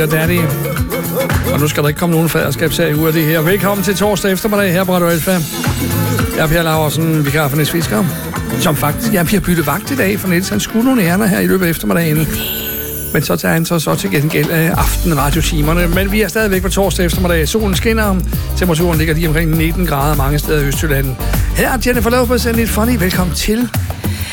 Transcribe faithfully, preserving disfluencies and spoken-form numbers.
Daddy. Og nu skal der ikke komme nogen faderskabssag ud af det her. Velkommen til torsdag eftermiddag her på Radio Alfa. Jeg er Per Laursen, vikar for Niels Fisker, som faktisk, ja, vi har byttet vagt i dag, for Niels han skulle nogle ærner her i løbet af eftermiddagen. Men så tager han så, så til gengæld af aftenradiotimerne. Men vi er stadigvæk på torsdag eftermiddag. Solen skinner. Temperaturen ligger lige omkring nitten grader mange steder i Østjylland. Her er Jennifer Lopez and It's Funny. Velkommen til.